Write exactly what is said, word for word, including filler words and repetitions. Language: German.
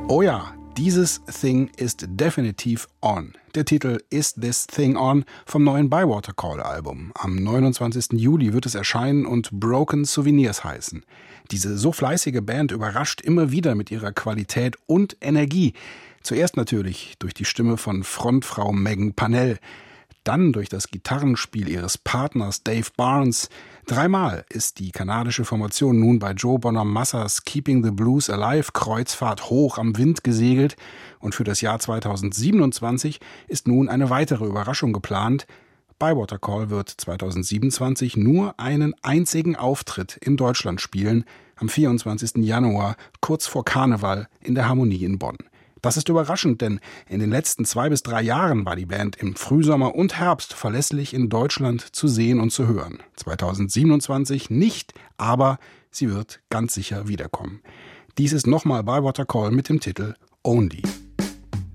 Oh ja, dieses Thing ist definitiv on. Der Titel Is This Thing On vom neuen Bywater Call-Album. Am neunundzwanzigsten Juli wird es erscheinen und Broken Souvenirs heißen. Diese so fleißige Band überrascht immer wieder mit ihrer Qualität und Energie. Zuerst natürlich durch die Stimme von Frontfrau Megan Pannell, dann durch das Gitarrenspiel ihres Partners Dave Barnes. Dreimal ist die kanadische Formation nun bei Joe Bonamassas Keeping the Blues Alive Kreuzfahrt hoch am Wind gesegelt und für das Jahr zweitausendsiebenundzwanzig ist nun eine weitere Überraschung geplant. Bywater Call wird zweitausendsiebenundzwanzig nur einen einzigen Auftritt in Deutschland spielen, am vierundzwanzigsten Januar, kurz vor Karneval in der Harmonie in Bonn. Das ist überraschend, denn in den letzten zwei bis drei Jahren war die Band im Frühsommer und Herbst verlässlich in Deutschland zu sehen und zu hören. zweitausendsiebenundzwanzig nicht, aber sie wird ganz sicher wiederkommen. Dies ist nochmal Bywater Call mit dem Titel Only.